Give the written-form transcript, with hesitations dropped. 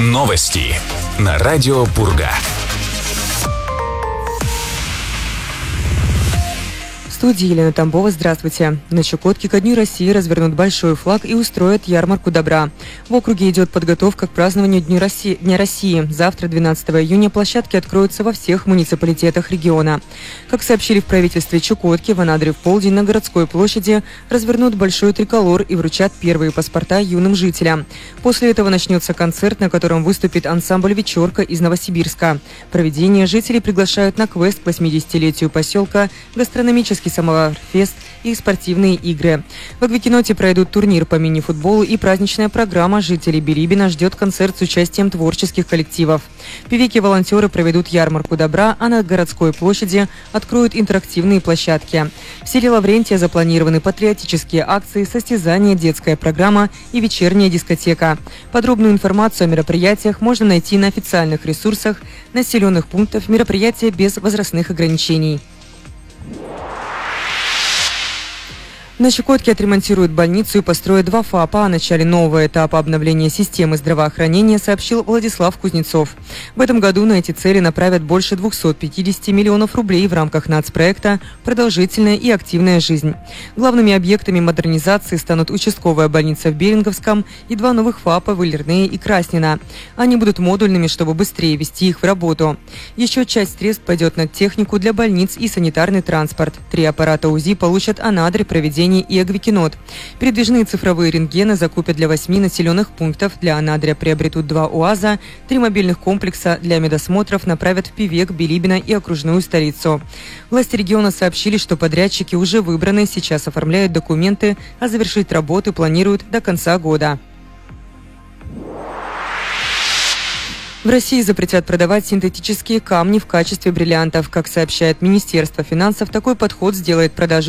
Новости на радио Пурга. В студии Елена Тамбова. Здравствуйте. На Чукотке ко Дню России развернут большой флаг и устроят ярмарку добра. В округе идет подготовка к празднованию Дня России. Завтра, 12 июня, площадки откроются во всех муниципалитетах региона. Как сообщили в правительстве Чукотки, в Анадыре в полдень на городской площади развернут большой триколор и вручат первые паспорта юным жителям. После этого начнется концерт, на котором выступит ансамбль «Вечерка» из Новосибирска. Проведение жителей приглашают на квест к 80-летию поселка, гастрономический самовар-фест и спортивные игры. В Агвикиноте пройдут турнир по мини-футболу и праздничная программа. Жителей Билибина ждет концерт с участием творческих коллективов. Певеки-волонтеры проведут ярмарку добра, а на городской площади откроют интерактивные площадки. В селе Лаврентия запланированы патриотические акции, состязания, детская программа и вечерняя дискотека. Подробную информацию о мероприятиях можно найти на официальных ресурсах населенных пунктов. Мероприятия без возрастных ограничений. На Чукотке отремонтируют больницу и построят 2 ФАПа. О начале нового этапа обновления системы здравоохранения сообщил Владислав Кузнецов. В этом году на эти цели направят больше 250 миллионов рублей в рамках нацпроекта «Продолжительная и активная жизнь». Главными объектами модернизации станут участковая больница в Беринговском и 2 новых ФАПа в Илернее и Краснина. Они будут модульными, чтобы быстрее ввести их в работу. Еще часть средств пойдет на технику для больниц и санитарный транспорт. 3 аппарата УЗИ получат Анадырь, Провидение и Агвикинот. Передвижные цифровые рентгены закупят для 8 населенных пунктов. Для Анадыря приобретут 2 УАЗа, 3 мобильных комплекса для медосмотров направят в Певек, Билибино и окружную столицу. Власти региона сообщили, что подрядчики уже выбраны, сейчас оформляют документы, а завершить работы планируют до конца года. В России запретят продавать синтетические камни в качестве бриллиантов. Как сообщает Министерство финансов, такой подход сделает продажу